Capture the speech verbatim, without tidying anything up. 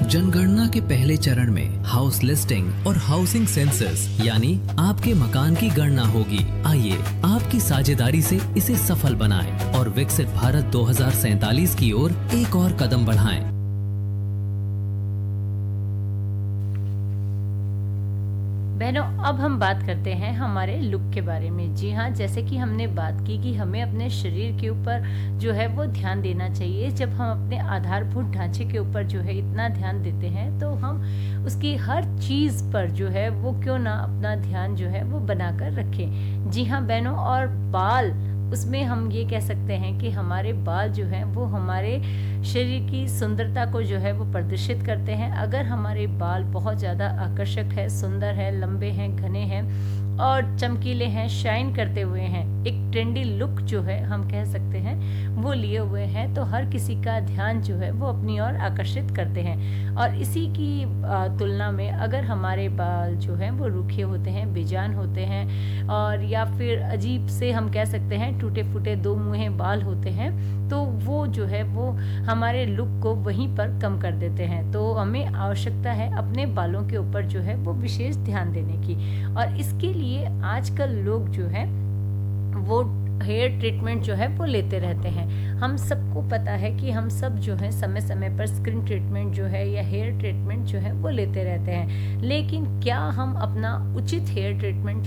जनगणना के पहले चरण में हाउस लिस्टिंग और हाउसिंग सेंसस यानी आपके मकान की गणना होगी। आइए आपकी साझेदारी से इसे सफल बनाएं और विकसित भारत दो हज़ार सैंतालीस की ओर एक और कदम बढ़ाएं। बहनों, अब हम बात करते हैं हमारे लुक के बारे में। जी हाँ, जैसे कि हमने बात की कि हमें अपने शरीर के ऊपर जो है वो ध्यान देना चाहिए। जब हम अपने आधारभूत ढांचे के ऊपर जो है इतना ध्यान देते हैं तो हम उसकी हर चीज़ पर जो है वो क्यों ना अपना ध्यान जो है वो बनाकर रखें। जी हाँ बहनों, और बाल, उसमें हम ये कह सकते हैं कि हमारे बाल जो हैं वो हमारे शरीर की सुंदरता को जो है वो प्रदर्शित करते हैं। अगर हमारे बाल बहुत ज़्यादा आकर्षक है, सुंदर है, लंबे हैं, घने हैं और चमकीले हैं, शाइन करते हुए हैं, एक ट्रेंडी लुक जो है हम कह सकते हैं वो लिए हुए हैं, तो हर किसी का ध्यान जो है वो अपनी ओर आकर्षित करते हैं। और इसी की तुलना में अगर हमारे बाल जो हैं वो रूखे होते हैं, बेजान होते हैं और या फिर अजीब से हम कह सकते हैं टूटे फूटे दो मुँहे बाल होते हैं, तो वो जो है वो हमारे लुक को वहीं पर कम कर देते हैं। तो हमें आवश्यकता है अपने बालों के ऊपर जो है वो विशेष ध्यान देने की। और इसके लिए आजकल लोग जो है वो हेयर ट्रीटमेंट जो है वो लेते रहते हैं। हम सबको पता है कि हम सब जो है समय समय पर स्किन ट्रीटमेंट जो है या हेयर ट्रीटमेंट जो है वो लेते रहते हैं, लेकिन क्या हम अपना उचित हेयर ट्रीटमेंट